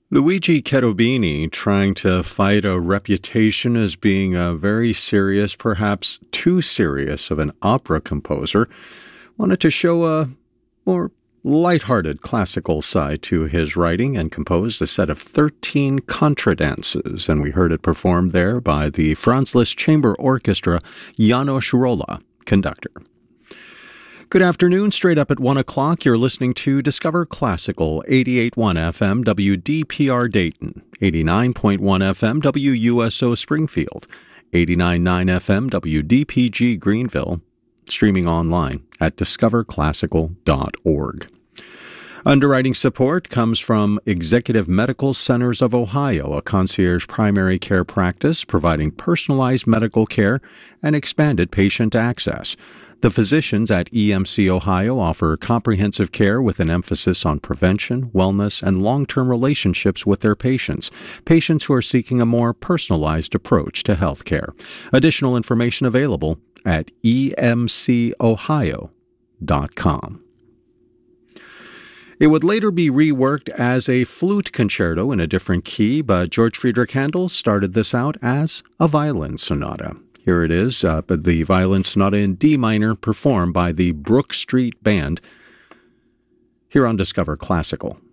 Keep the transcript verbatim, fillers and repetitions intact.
Luigi Cherubini, trying to fight a reputation as being a very serious, perhaps too serious of an opera composer, wanted to show a more lighthearted classical side to his writing and composed a set of thirteen contradances, and we heard it performed there by the Franz Liszt Chamber Orchestra, János Rolla, conductor. Good afternoon. Straight up at one o'clock, you're listening to Discover Classical, eighty-eight point one F M W D P R Dayton, eighty-nine point one F M W U S O Springfield, eighty-nine point nine F M W D P G Greenville, streaming online at discover classical dot org. Underwriting support comes from Executive Medical Centers of Ohio, a concierge primary care practice providing personalized medical care and expanded patient access. The physicians at E M C Ohio offer comprehensive care with an emphasis on prevention, wellness, and long-term relationships with their patients, patients who are seeking a more personalized approach to health care. Additional information available at E M C ohio dot com. It would later be reworked as a flute concerto in a different key, but George Friedrich Handel started this out as a violin sonata. Here it is, uh, the violin sonata in D minor performed by the Brook Street Band here on Discover Classical.